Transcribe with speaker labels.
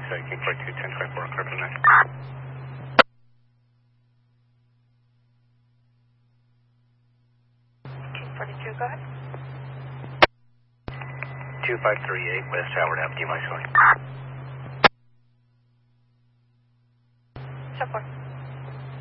Speaker 1: sorry, King 42, 1024, clear for 9.
Speaker 2: King 42, go ahead.
Speaker 1: 2538 West Howard Avenue, my sorry.